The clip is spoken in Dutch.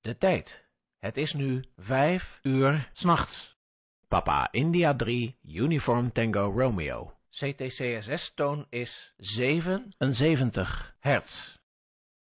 De tijd. Het is nu 5 uur 's nachts. Papa India 3, Uniform Tango Romeo. CTCSS-toon is 77 hertz.